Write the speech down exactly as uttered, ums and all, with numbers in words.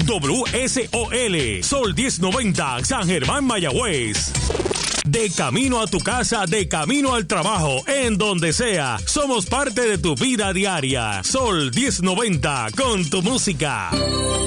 W S O L, Sol diez noventa, San Germán, Mayagüez. De camino a tu casa, de camino al trabajo, en donde sea, somos parte de tu vida diaria. Sol diez noventa, con tu música.